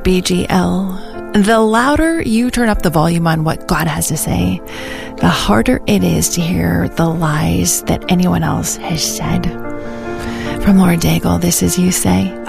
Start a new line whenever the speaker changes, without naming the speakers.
BGL. The louder you turn up the volume on what God has to say, the harder it is to hear the lies that anyone else has said. From Laura Daigle, this is You Say.